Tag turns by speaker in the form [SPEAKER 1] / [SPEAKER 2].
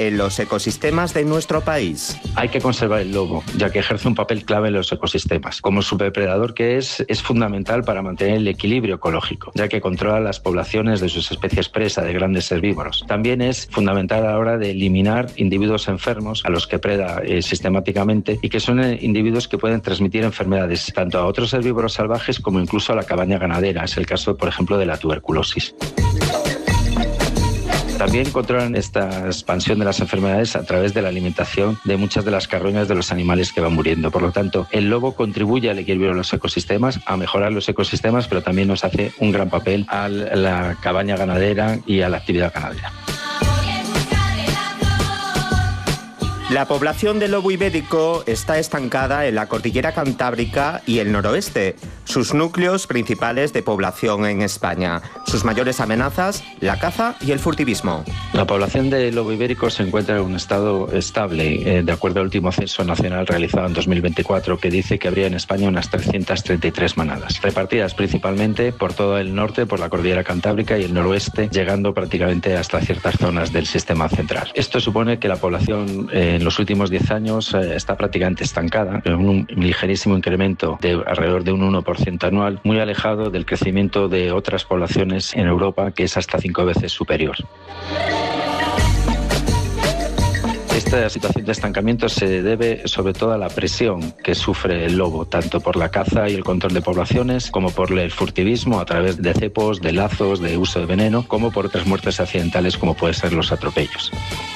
[SPEAKER 1] en los ecosistemas de nuestro país.
[SPEAKER 2] Hay que conservar el lobo, ya que ejerce un papel clave en los ecosistemas. Como superdepredador que es fundamental para mantener el equilibrio ecológico, ya que controla las poblaciones de sus especies presa de grandes herbívoros. También es fundamental a la hora de eliminar individuos enfermos a los que preda sistemáticamente y que son individuos que pueden transmitir enfermedades tanto a otros herbívoros salvajes como incluso a la cabaña ganadera. Es el caso, por ejemplo, de la tuberculosis. También controlan esta expansión de las enfermedades a través de la alimentación de muchas de las carroñas de los animales que van muriendo. Por lo tanto, el lobo contribuye al equilibrio de los ecosistemas, a mejorar los ecosistemas, pero también nos hace un gran papel a la cabaña ganadera y a la actividad ganadera.
[SPEAKER 1] La población de lobo ibérico está estancada en la cordillera cantábrica y el noroeste, sus núcleos principales de población en España. Sus mayores amenazas, la caza y el furtivismo.
[SPEAKER 2] La población de lobo ibérico se encuentra en un estado estable, de acuerdo al último censo nacional realizado en 2024, que dice que habría en España unas 333 manadas, repartidas principalmente por todo el norte, por la cordillera cantábrica y el noroeste, llegando prácticamente hasta ciertas zonas del sistema central. Esto supone que la población en los últimos 10 años está prácticamente estancada, en un ligerísimo incremento de alrededor de un 1% anual, muy alejado del crecimiento de otras poblaciones en Europa, que es hasta 5 veces superior. Esta situación de estancamiento se debe sobre todo a la presión que sufre el lobo, tanto por la caza y el control de poblaciones, como por el furtivismo a través de cepos, de lazos, de uso de veneno, como por otras muertes accidentales como pueden ser los atropellos.